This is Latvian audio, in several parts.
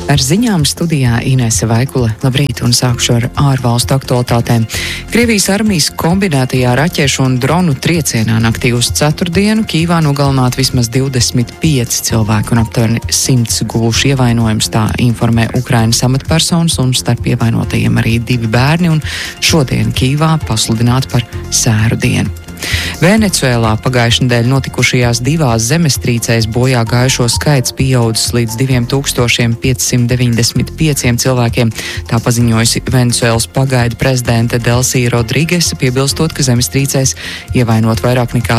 Ar ziņām studijā Inese Vaikule. Labrīt, un sākšu ar ārvalstu aktualitātēm. Krievijas armijas kombinētajā raķešu un dronu triecienā naktī uz ceturtdienu Kīvā nogalināti vismaz 25 cilvēki un aptuveni 100 guvuši ievainojumus, tā informē Ukrainas amatpersonas, un starp ievainotajiem arī 2 bērni, un šodien Kīvā pasludināti par sēru dienu. Venecuēlā pagājušajā nedēļā notikušajās 2 zemestrīcēs bojā gājušo skaits pieaudzis līdz 2595 cilvēkiem. Tā paziņojusi Venecuēlas pagaidu prezidente Delsija Rodrigese, piebilstot, ka zemestrīcēs ievainot vairāk nekā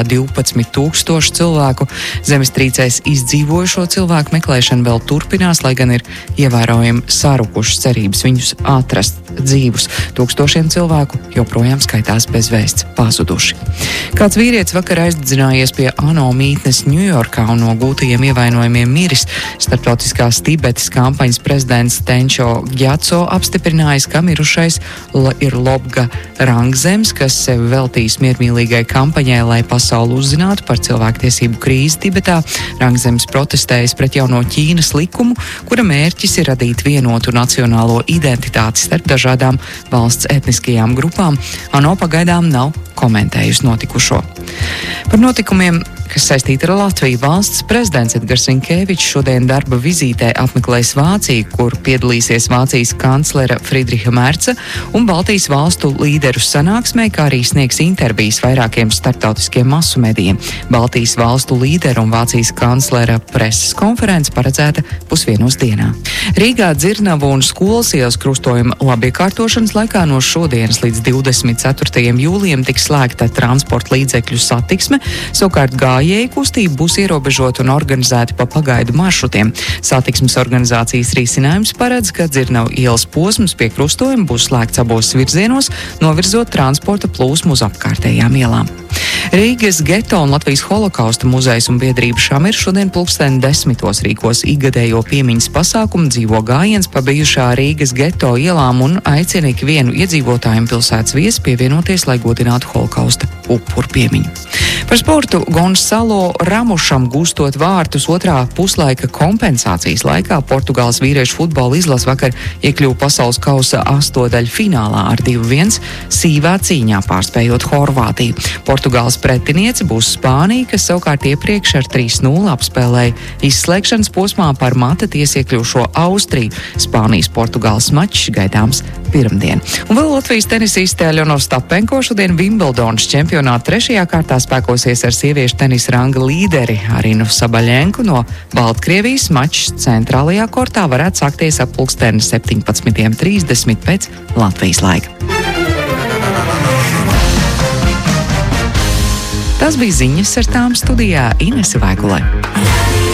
12,000 cilvēku. Zemestrīcēs izdzīvojušo cilvēku meklēšana vēl turpinās, lai gan ir ievērojami sarukušas cerības viņus atrast dzīvus. Tūkstošiem cilvēku joprojām skaitās bez vēsts pazuduši. Kāds vīrietis vakar aizdedzinājies pie ANO mītnes Ņujorkā un no gūtajiem ievainojumiem miris. Starptautiskās Tibetas kampaņas prezidents Tenčo Gjaco apstiprinājis, ka mirušais ir Lobga Rangzems, kas sevi veltījis miermīlīgai kampaņai, lai pasauli uzzinātu par cilvēktiesību krīzi Tibetā. Rangzems protestējas pret jauno Ķīnas likumu, kura mērķis ir radīt vienotu nacionālo identitāti starp dažādām valsts etniskajām grupām. ANO pagaidām nav komentējusi notikušo. Par notikumiem, kas saistīti ar Latviju, valsts prezidents Edgars Rinkēvičs šodien darba vizītē apmeklēs Vāciju, kur piedalīsies Vācijas kanclera Friedriha Merca un Baltijas valstu līderu sanāksmē, kā arī sniegs intervijas vairākiem starptautiskiem masu medijiem. Baltijas valstu līderu un Vācijas kanclera preses konference paredzēta 12:00. Rīgā Dzirnavu un Skolas ielas krustojuma labiekārtošanas laikā no šodienas līdz 24. jūlijam tiks slēgta transporta līdzekļu satiksme, savukārt gājēju kustība būs ierobežota un organizēta pa pagaidu maršrutiem. Satiksmes organizācijas risinājums paredz, ka Dzirnavu ielas posms pie krustojuma būs slēgts abos virzienos, novirzot transporta plūsmu uz apkārtējām ielām. Rīgas geto un Latvijas holokausta muzejs un biedrība Šamir šodien 10:00 rīkos ikgadējo piemiņas pasākumu dzīvo gājiens pa bijušā Rīgas geto ielām un aicina ikvienu iedzīvotājiem pilsētas viesi pievienoties, lai godinātu holokausta upuru piemiņu. Par sportu Gonzalo Ramušam gūstot vārtus otrā puslaika kompensācijas laikā, Portugāles vīriešu futbola izlase vakar iekļuva pasaules kausa astotdaļfinālā ar 2:1 sīvā cīņā pārspējot Horvātiju. Portugāles pretiniece būs Spānija, kas savukārt iepriekš ar 3:0 apspēlēja izslēgšanas posmā par mata tiesiekļušo Austriju. Spānijas-Portugāles mačs gaidāms pirmdien. Un vēl Latvijas tenisiste Aļona Ostapenko šodien Vimbeldonas čempionāta 3. kārtā spēkosies ar sieviešu tenisa ranga līderi Arinu Sabaļenku no Baltkrievijas. Mačs centrālajā kortā varētu sākties ap 17:30 pēc Latvijas laika. Tas bija ziņas, ar tām studijā Inese Vaikule.